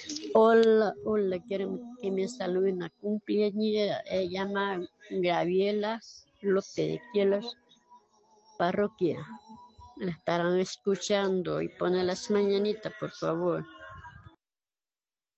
Hola, hola, quiero que me salude una cumpleañera. Llama Gabriela López de Quielos, parroquia. La estarán escuchando y pone las mañanitas, por favor.